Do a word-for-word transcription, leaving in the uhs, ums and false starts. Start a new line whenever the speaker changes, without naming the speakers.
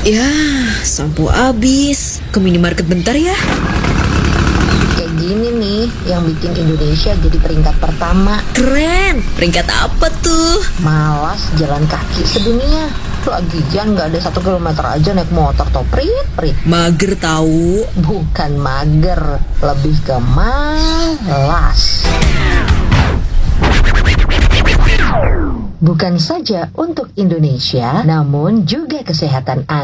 Ya, sampo habis. Ke minimarket bentar ya.
Kayak gini nih yang bikin Indonesia jadi peringkat pertama.
Keren. Peringkat apa tuh?
Malas jalan kaki sedunia. Lagian nggak ada satu kilometer aja naik motor toh, prit prit.
Mager tahu.
Bukan mager, lebih ke malas. Bukan saja untuk Indonesia, namun juga kesehatan Anda.